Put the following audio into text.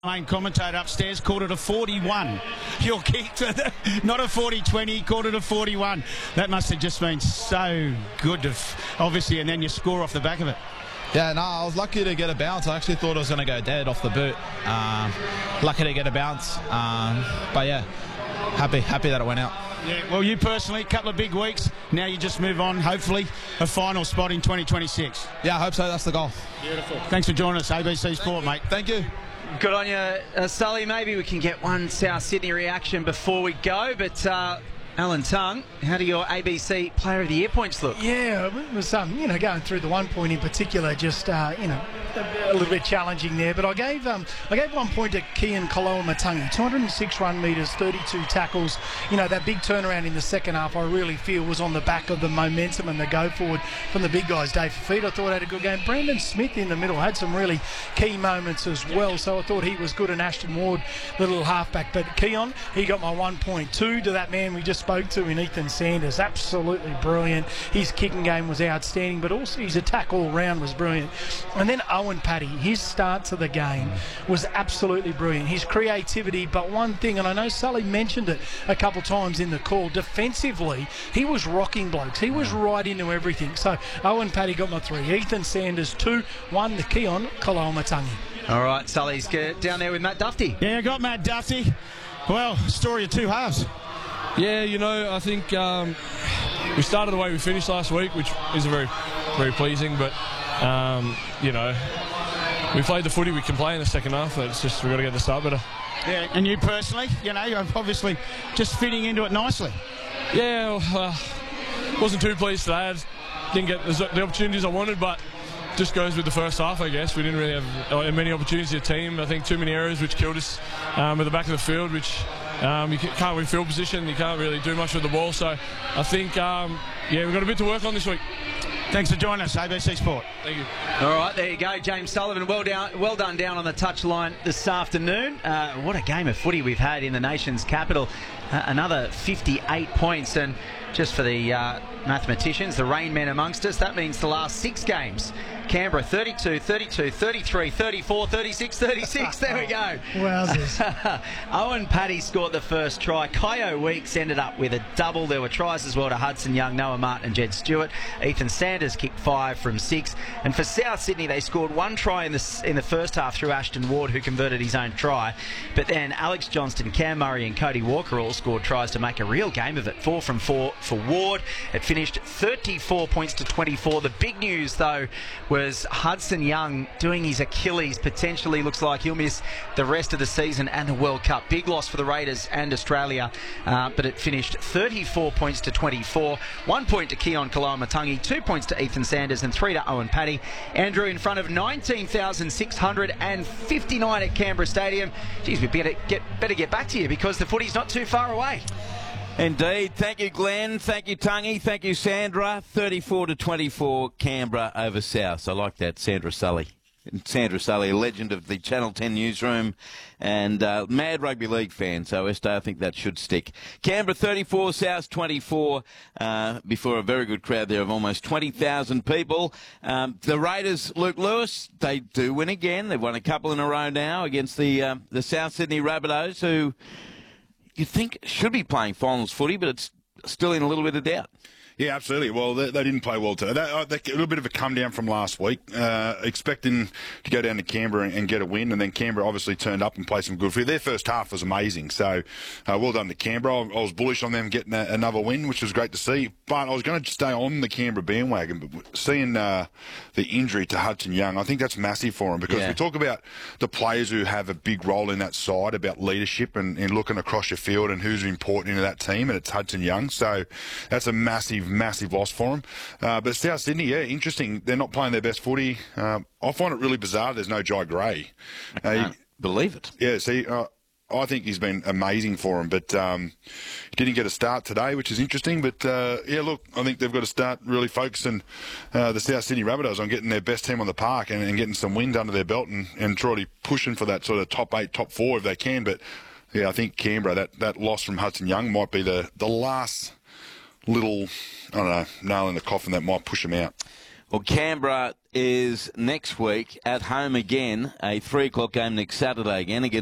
Main commentator upstairs called it a 41. Your kick, not a 40-20, called it a 41. That must have just been so good, obviously, and then you score off the back of it. Yeah, no, I was lucky to get a bounce. I actually thought I was going to go dead off the boot. Lucky to get a bounce. But yeah, happy that it went out. Yeah, well, you personally, a couple of big weeks. Now you just move on, hopefully, a final spot in 2026. Yeah, I hope so. That's the goal. Beautiful. Thanks for joining us, ABC Sport, mate. Thank you. Good on you, Sully. Maybe we can get one South Sydney reaction before we go, but Alan Tongue, how do your ABC Player of the Year points look? Yeah, it was going through the 1 point in particular, just a little bit challenging there. But I gave 1 point to Kian Koloamatangi, 206 run metres, 32 tackles. That big turnaround in the second half, I really feel was on the back of the momentum and the go forward from the big guys. Dave Fafita, I thought had a good game. Brandon Smith in the middle had some really key moments as well. So I thought he was good. And Ashton Ward, the little halfback. But Keon, he got my 1 point. 2 to that man we just spoke to in Ethan Sanders. Absolutely brilliant. His kicking game was outstanding, but also his attack all round was brilliant. And then Owen Paddy, his start to the game was absolutely brilliant. His creativity, but one thing, and I know Sully mentioned it a couple times in the call, defensively, he was rocking blokes. He was right into everything. So Owen Paddy got my 3. Ethan Sanders 2, 1 to Keon Koloamatangi. All right, Sully's down there with Matt Duffy. Yeah, I got Matt Duffy. Well, story of two halves. Yeah, I think we started the way we finished last week, which is very, very pleasing. But, we played the footy we can play in the second half. It's just we've got to get the start better. Yeah, and you personally, you're obviously just fitting into it nicely. Yeah, wasn't too pleased today. I didn't get the opportunities I wanted, but just goes with the first half, I guess. We didn't really have many opportunities as a team. I think too many errors, which killed us at the back of the field, which you can't win field position. You can't really do much with the ball. So I think, we've got a bit to work on this week. Thanks for joining us, ABC Sport. Thank you. All right, there you go, James Sullivan. Well done down on the touchline this afternoon. What a game of footy we've had in the nation's capital. Another 58 points, and just for the mathematicians, the rain men amongst us, that means the last 6 games. Canberra 32, 32, 33, 34, 36, 36. There we go. Wowzers. Owen Paddy scored the first try. Kyo Weeks ended up with a double. There were tries as well to Hudson Young, Noah Martin and Jed Stewart. Ethan Sanders kicked 5 from 6. And for South Sydney, they scored 1 try in the first half through Ashton Ward, who converted his own try. But then Alex Johnston, Cam Murray and Cody Walker all scored tries to make a real game of it. 4 from 4 for Ward. It finished 34 points to 24. The big news, though, was Hudson Young doing his Achilles. Potentially looks like he'll miss the rest of the season and the World Cup. Big loss for the Raiders and Australia, but it finished 34 points to 24. 1 point to Keon Koloamatangi, 2 points to Ethan Sanders and 3 to Owen Paddy. Andrew, in front of 19,659 at Canberra Stadium. Geez, we better get back to you because the footy's not too far away. Indeed. Thank you, Glenn. Thank you, Tungy. Thank you, Sandra. 34 to 24, Canberra over South. I like that, Sandra Sully. Sandra Sully, a legend of the Channel 10 newsroom and mad rugby league fan. So, Esther, I think that should stick. Canberra 34, South 24, before a very good crowd there of almost 20,000 people. The Raiders, Luke Lewis, they do win again. They've won a couple in a row now against the South Sydney Rabbitohs, who you think should be playing finals footy, but it's still in a little bit of doubt. Yeah, absolutely. Well, they didn't play well today. A little bit of a come down from last week, expecting to go down to Canberra and get a win, and then Canberra obviously turned up and played some good footy. Their first half was amazing, so well done to Canberra. I was bullish on them getting another win, which was great to see, but I was going to stay on the Canberra bandwagon, but seeing the injury to Hudson Young, I think that's massive for him, because we talk about the players who have a big role in that side, about leadership and looking across your field and who's important into that team, and it's Hudson Young, so that's a massive loss for them. But South Sydney, yeah, interesting. They're not playing their best footy. I find it really bizarre there's no Jai Gray. I can't believe it. Yeah, see, I think he's been amazing for them, but he didn't get a start today, which is interesting. But, yeah, look, I think they've got to start really focusing the South Sydney Rabbitohs on getting their best team on the park and getting some wins under their belt and truly pushing for that sort of top 8, top 4 if they can. But, yeah, I think Canberra, that loss from Hudson Young might be the last little, I don't know, nail in the coffin that might push them out. Well, Canberra is next week at home again, a 3 o'clock game next Saturday again against